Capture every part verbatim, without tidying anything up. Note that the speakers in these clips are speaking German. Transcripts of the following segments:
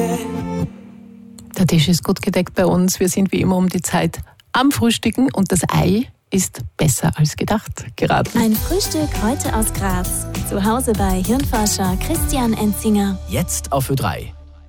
Der Tisch ist gut gedeckt bei uns. Wir sind wie immer um die Zeit am Frühstücken und das Ei ist besser als gedacht geraten. Ein Frühstück heute aus Graz. Zu Hause bei Hirnforscher Christian Enzinger. Jetzt auf Ö drei.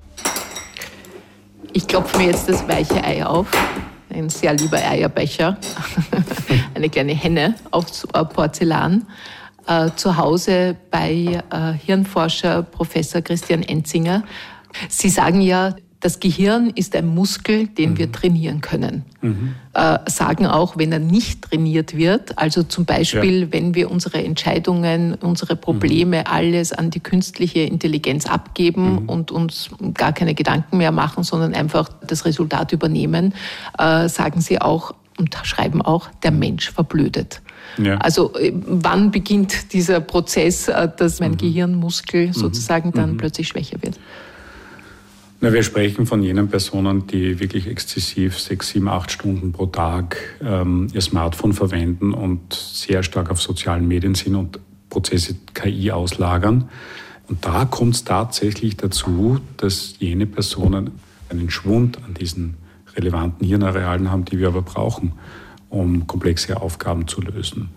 Ich klopfe mir jetzt das weiche Ei auf. Ein sehr lieber Eierbecher. Eine kleine Henne aus Porzellan. Äh, zu Hause bei äh, Hirnforscher Professor Christian Enzinger. Sie sagen ja, das Gehirn ist ein Muskel, den mhm. wir trainieren können. Mhm. Äh, sagen auch, wenn er nicht trainiert wird, also zum Beispiel, ja. wenn wir unsere Entscheidungen, unsere Probleme, mhm. alles an die künstliche Intelligenz abgeben mhm. und uns gar keine Gedanken mehr machen, sondern einfach das Resultat übernehmen, äh, sagen sie auch und schreiben auch, der Mensch verblödet. Ja. Also wann beginnt dieser Prozess, dass mein mhm. Gehirnmuskel sozusagen dann mhm. plötzlich schwächer wird? Na, wir sprechen von jenen Personen, die wirklich exzessiv sechs, sieben, acht Stunden pro Tag ähm, ihr Smartphone verwenden und sehr stark auf sozialen Medien sind und Prozesse K I auslagern. Und da kommt es tatsächlich dazu, dass jene Personen einen Schwund an diesen relevanten Hirnarealen haben, die wir aber brauchen, um komplexe Aufgaben zu lösen.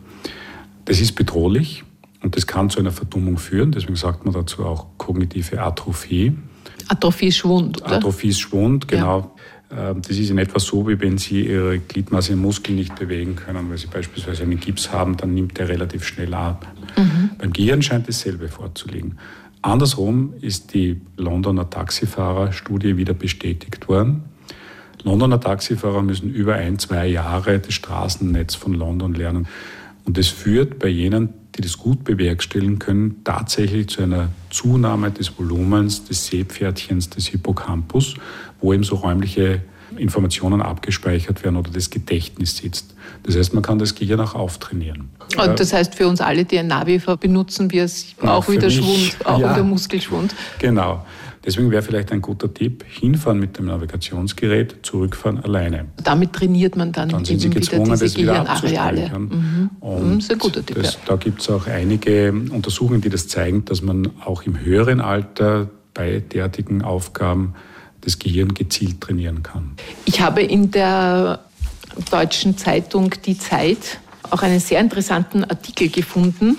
Das ist bedrohlich und das kann zu einer Verdummung führen. Deswegen sagt man dazu auch kognitive Atrophie. Atrophie ist Schwund, oder? Atrophie ist Schwund, genau. Ja. Das ist in etwa so, wie wenn Sie Ihre Gliedmaße im Muskel nicht bewegen können. Weil Sie beispielsweise einen Gips haben, dann nimmt der relativ schnell ab. Mhm. Beim Gehirn scheint dasselbe vorzulegen. Andersrum ist die Londoner Taxifahrerstudie wieder bestätigt worden. Londoner Taxifahrer müssen über ein, zwei Jahre das Straßennetz von London lernen. Und das führt bei jenen, die das gut bewerkstelligen können, tatsächlich zu einer Zunahme des Volumens des Sehpferdchens des Hippocampus, wo eben so räumliche Informationen abgespeichert werden oder das Gedächtnis sitzt. Das heißt, man kann das Gehirn auch auftrainieren. Und das heißt, für uns alle, die ein Navi benutzen, wir es auch ja, wieder mich, Schwund, auch ja. wieder Muskelschwund. Genau. Deswegen wäre vielleicht ein guter Tipp, hinfahren mit dem Navigationsgerät, zurückfahren alleine. Damit trainiert man dann, dann eben sind Sie gezwungen, wieder diese das Gehirnareale. Wieder mhm. Und das ist ein guter Tipp. Das, ja. Da gibt es auch einige Untersuchungen, die das zeigen, dass man auch im höheren Alter bei derartigen Aufgaben das Gehirn gezielt trainieren kann. Ich habe in der deutschen Zeitung Die Zeit auch einen sehr interessanten Artikel gefunden.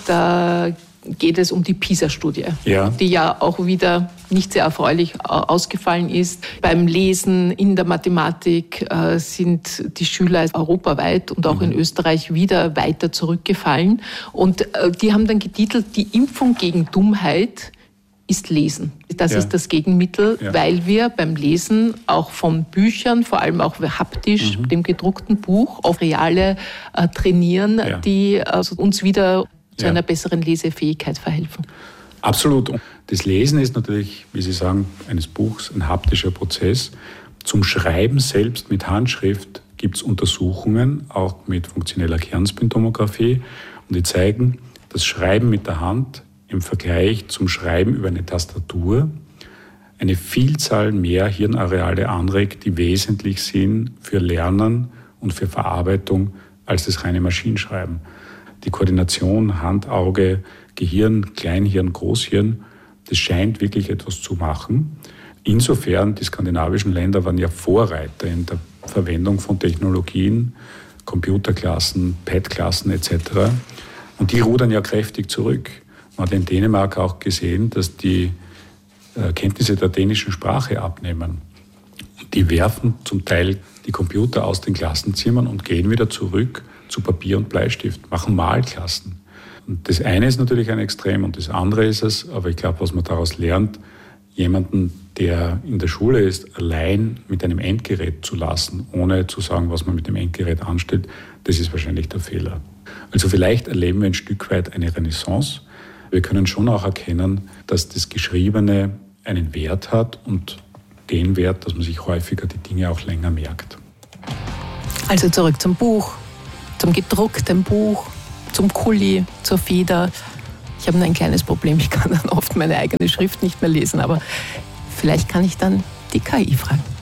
Da geht es um die PISA-Studie, ja. die ja auch wieder nicht sehr erfreulich ausgefallen ist. Beim Lesen, in der Mathematik äh, sind die Schüler europaweit und auch mhm. in Österreich wieder weiter zurückgefallen. Und äh, die haben dann getitelt, die Impfung gegen Dummheit ist Lesen. Das ja. ist das Gegenmittel, ja. weil wir beim Lesen auch von Büchern, vor allem auch haptisch, mhm. dem gedruckten Buch, auf reale äh, trainieren, ja. die also uns wieder zu ja. einer besseren Lesefähigkeit verhelfen. Absolut. Das Lesen ist natürlich, wie Sie sagen, eines Buchs ein haptischer Prozess. Zum Schreiben selbst mit Handschrift gibt es Untersuchungen, auch mit funktioneller Kernspintomographie, und die zeigen, das Schreiben mit der Hand im Vergleich zum Schreiben über eine Tastatur eine Vielzahl mehr Hirnareale anregt, die wesentlich sind für Lernen und für Verarbeitung als das reine Maschinenschreiben. Die Koordination Hand, Auge, Gehirn, Kleinhirn, Großhirn, das scheint wirklich etwas zu machen. Insofern, die skandinavischen Länder waren ja Vorreiter in der Verwendung von Technologien, Computerklassen, Pad-Klassen et cetera. Und die rudern ja kräftig zurück. Man hat in Dänemark auch gesehen, dass die Kenntnisse der dänischen Sprache abnehmen. Die werfen zum Teil die Computer aus den Klassenzimmern und gehen wieder zurück zu Papier und Bleistift, machen Malklassen. Und das eine ist natürlich ein Extrem und das andere ist es, aber ich glaube, was man daraus lernt, jemanden, der in der Schule ist, allein mit einem Endgerät zu lassen, ohne zu sagen, was man mit dem Endgerät anstellt, das ist wahrscheinlich der Fehler. Also vielleicht erleben wir ein Stück weit eine Renaissance. Wir können schon auch erkennen, dass das Geschriebene einen Wert hat und den Wert, dass man sich häufiger die Dinge auch länger merkt. Also zurück zum Buch, zum gedruckten Buch, zum Kuli, zur Feder. Ich habe nur ein kleines Problem, ich kann dann oft meine eigene Schrift nicht mehr lesen, aber vielleicht kann ich dann die K I fragen.